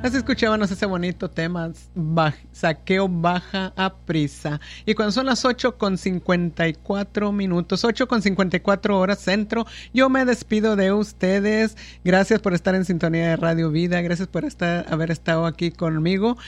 Así escuchábamos ese bonito tema, Saqueo baja a prisa. Y cuando son las 8:54, 8:54 centro, yo me despido de ustedes. Gracias por estar en sintonía de Radio Vida, gracias por haber estado aquí conmigo.